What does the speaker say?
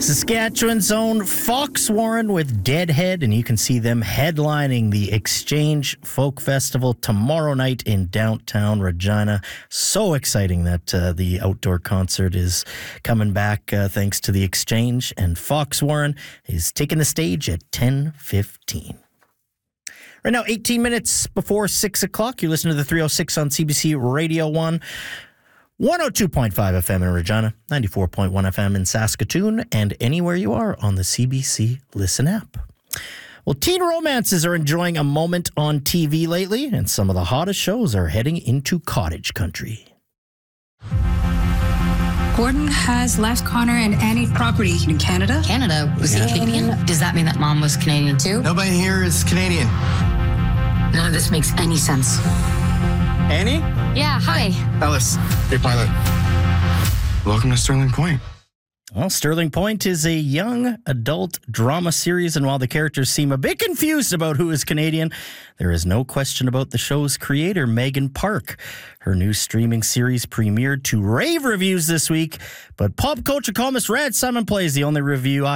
Saskatchewan's own Fox Warren with Deadhead, and you can see them headlining the Exchange Folk Festival tomorrow night in downtown Regina. So exciting that the outdoor concert is coming back thanks to the Exchange, and Fox Warren is taking the stage at 10:15. Right now, 18 minutes before 6 o'clock, you listen to the 306 on CBC Radio 1. 102.5 FM in Regina, 94.1 FM in Saskatoon, and anywhere you are on the CBC Listen app. Well, teen romances are enjoying a moment on TV lately, and some of the hottest shows are heading into cottage country. Gordon has left Connor and Annie property in Canada. Canada? Was he Canadian? Does that mean that Mom was Canadian too? Nobody here is Canadian. None of this makes any sense. Annie? Yeah, hi. Ellis, your pilot. Welcome to Sterling Point. Well, Sterling Point is a young adult drama series, and while the characters seem a bit confused about who is Canadian, there is no question about the show's creator, Megan Park. Her new streaming series premiered to rave reviews this week, but pop culture columnist Rad Simon plays the only review I